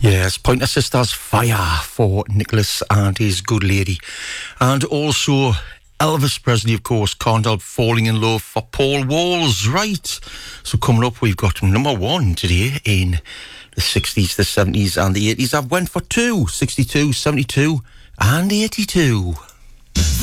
Yes, Pointer Sisters, Fire for Nicholas and his good lady. And also Elvis Presley, of course, Can't Help Falling in Love for Paul Walls. Right, so coming up, we've got number one today in the 60s, the 70s and the 80s. I've went for two, 62, 72 and 82.